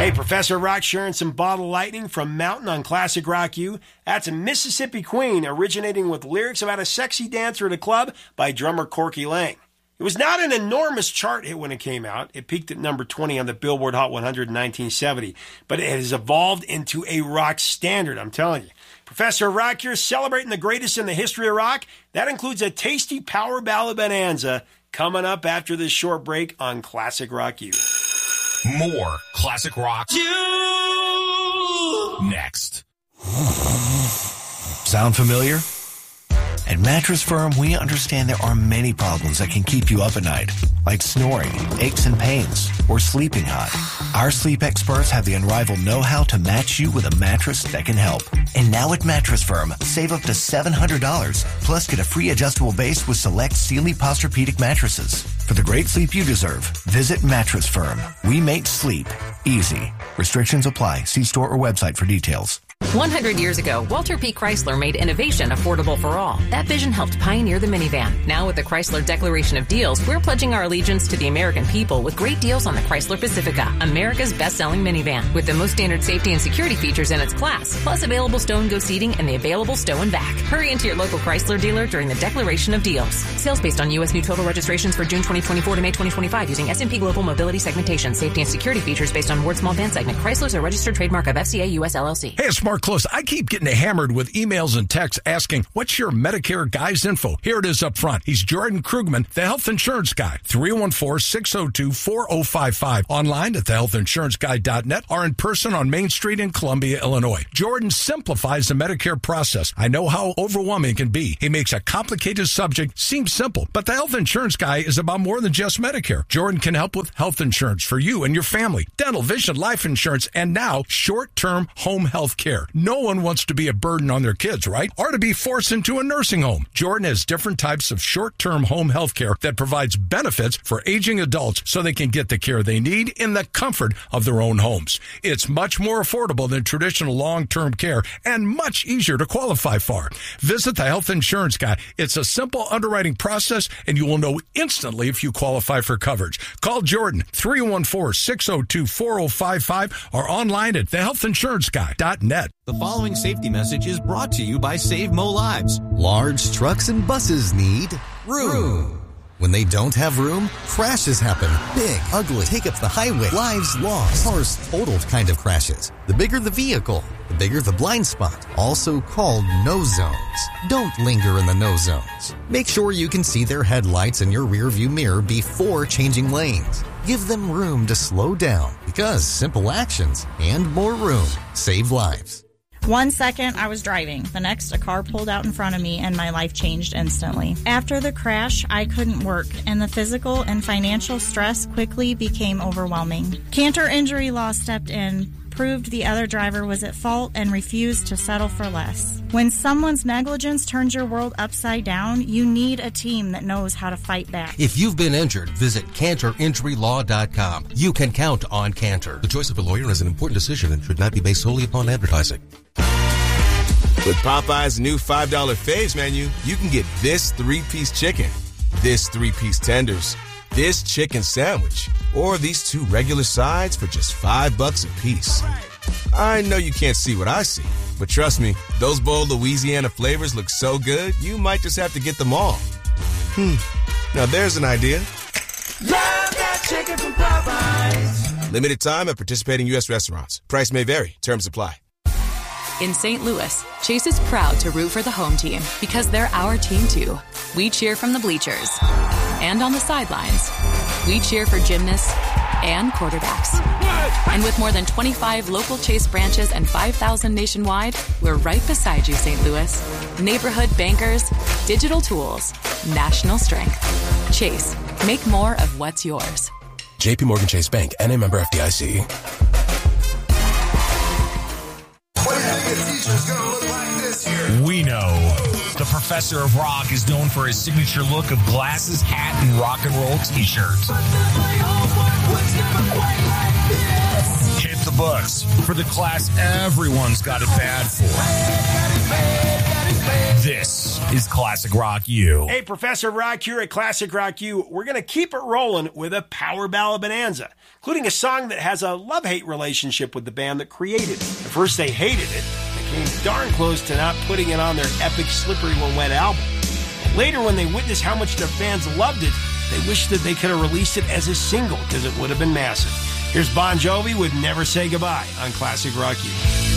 Hey, Professor Rock sharing some Bottle Lightning from Mountain on Classic Rock U. That's a Mississippi Queen originating with lyrics about a sexy dancer at a club by drummer Corky Lang. It was not an enormous chart hit when it came out. It peaked at number 20 on the Billboard Hot 100 in 1970, but it has evolved into a rock standard, I'm telling you. Professor Rock here celebrating the greatest in the history of rock. That includes a tasty power ballad bonanza coming up after this short break on Classic Rock U. More Classic Rock next. Sound familiar? At Mattress Firm, we understand there are many problems that can keep you up at night, like snoring, aches and pains, or sleeping hot. Our sleep experts have the unrivaled know-how to match you with a mattress that can help. And now at Mattress Firm, save up to $700, plus get a free adjustable base with select Sealy Posturepedic mattresses. For the great sleep you deserve, visit Mattress Firm. We make sleep easy. Restrictions apply. See store or website for details. 100 years ago, Walter P. Chrysler made innovation affordable for all. That vision helped pioneer the minivan. Now with the Chrysler Declaration of Deals, we're pledging our allegiance to the American people with great deals on the Chrysler Pacifica, America's best-selling minivan, with the most standard safety and security features in its class, plus available stow-and-go seating and the available stow and back. Hurry into your local Chrysler dealer during the Declaration of Deals. Sales based on U.S. new total registrations for June 2024 to May 2025 using S&P Global Mobility segmentation. Safety and security features based on Ward Small Van segment. Chrysler's a registered trademark of FCA US LLC. Hey, Smart Close. I keep getting hammered with emails and texts asking, what's your Medicare guy's info? Here it is up front. He's Jordan Krugman, the health insurance guy. 314-602-4055. Online at thehealthinsuranceguy.net or in person on Main Street in Columbia, Illinois. Jordan simplifies the Medicare process. I know how overwhelming it can be. He makes a complicated subject seem simple, but the health insurance guy is about more than just Medicare. Jordan can help with health insurance for you and your family, dental, vision, life insurance, and now short-term home health care. No one wants to be a burden on their kids, right? Or to be forced into a nursing home. Jordan has different types of short-term home health care that provides benefits for aging adults so they can get the care they need in the comfort of their own homes. It's much more affordable than traditional long-term care and much easier to qualify for. Visit the Health Insurance Guy. It's a simple underwriting process, and you will know instantly if you qualify for coverage. Call Jordan, 314-602-4055, or online at thehealthinsuranceguy.net. The following safety message is brought to you by Save Mo Lives. Large trucks and buses need room. When they don't have room, crashes happen. Big, ugly, take up the highway, lives lost, cars totaled kind of crashes. The bigger the vehicle, the bigger the blind spot, also called no zones. Don't linger in the no zones. Make sure you can see their headlights in your rearview mirror before changing lanes. Give them room to slow down, because simple actions and more room save lives. 1 second, I was driving. The next, a car pulled out in front of me, and my life changed instantly. After the crash, I couldn't work, and the physical and financial stress quickly became overwhelming. Cantor Injury Law stepped in, proved the other driver was at fault, and refused to settle for less. When someone's negligence turns your world upside down, you need a team that knows how to fight back. If you've been injured, visit CantorInjuryLaw.com. You can count on Cantor. The choice of a lawyer is an important decision and should not be based solely upon advertising. With Popeye's new $5 faves menu, you can get this 3-piece chicken, this 3-piece tenders, this chicken sandwich, or these 2 regular sides for just $5 a piece. I know you can't see what I see, but trust me, those bold Louisiana flavors look so good, you might just have to get them all. Now there's an idea. Love that chicken from Popeyes. Limited time at participating U.S. restaurants. Price may vary. Terms apply. In St. Louis, Chase is proud to root for the home team because they're our team too. We cheer from the bleachers and on the sidelines. We cheer for gymnasts and quarterbacks. And with more than 25 local Chase branches and 5,000 nationwide, we're right beside you, St. Louis. Neighborhood bankers, digital tools, national strength. Chase, make more of what's yours. J.P. Morgan Chase Bank, N.A. member FDIC. We know the Professor of Rock is known for his signature look of glasses, hat, and rock and roll t-shirt. Hit the books for the class everyone's got it bad for. This is Classic Rock U. Hey, Professor Rock here at Classic Rock U. We're going to keep it rolling with a power ballad bonanza, including a song that has a love-hate relationship with the band that created it. At first they hated it. They came darn close to not putting it on their epic Slippery When Wet album. But later, when they witnessed how much their fans loved it, they wished that they could have released it as a single because it would have been massive. Here's Bon Jovi with Never Say Goodbye on Classic Rock U.